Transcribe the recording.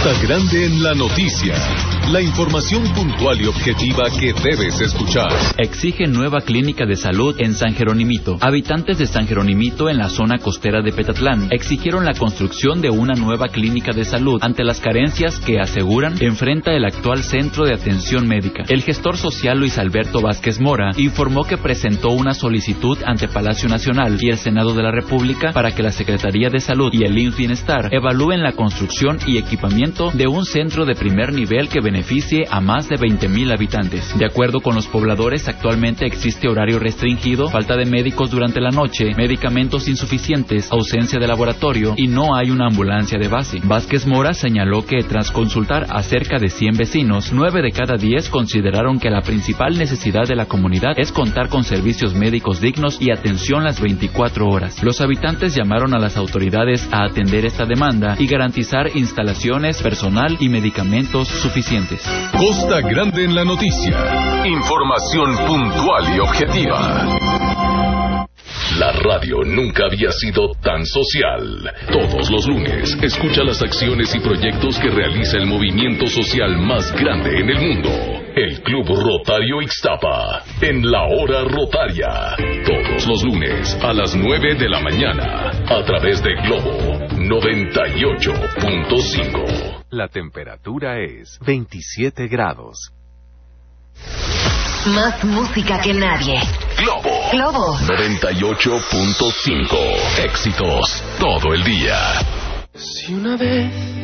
Costa Grande en la noticia. La información puntual y objetiva que debes escuchar. Exigen nueva clínica de salud en San Jeronimito. Habitantes de San Jeronimito, en la zona costera de Petatlán, exigieron la construcción de una nueva clínica de salud ante las carencias que, aseguran, enfrenta el actual centro de atención médica. El gestor social Luis Alberto Vázquez Mora informó que presentó una solicitud ante Palacio Nacional y el Senado de la República para que la Secretaría de Salud y el IMSS Bienestar evalúen la construcción y equipamiento de un centro de primer nivel que beneficie a más de 20,000 habitantes. De acuerdo con los pobladores, actualmente existe horario restringido, falta de médicos durante la noche, medicamentos insuficientes, ausencia de laboratorio y no hay una ambulancia de base. Vázquez Mora señaló que tras consultar a cerca de 100 vecinos, 9 de cada 10 consideraron que la principal necesidad de la comunidad es contar con servicios médicos dignos y atención las 24 horas. Los habitantes llamaron a las autoridades a atender esta demanda y garantizar instalaciones, personal y medicamentos suficientes. Costa Grande en la noticia. Información puntual y objetiva. La radio nunca había sido tan social. Todos los lunes, escucha las acciones y proyectos que realiza el movimiento social más grande en el mundo. El Club Rotario Ixtapa, en la Hora Rotaria. Todos los lunes, a las 9 de la mañana, a través de Globo 98.5. La temperatura es 27 grados. Más música que nadie. Globo 98.5. Éxitos todo el día. Si una vez